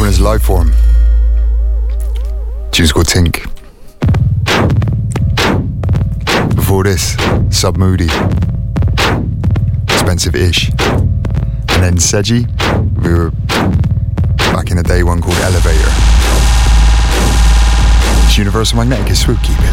one is Lifeform. Tune's called Tink. Before this, Sub Moody. Expensive-ish. And then Seji, we were back in the day, one called Elevator. It's Universal Magnetic is swoop, keep it.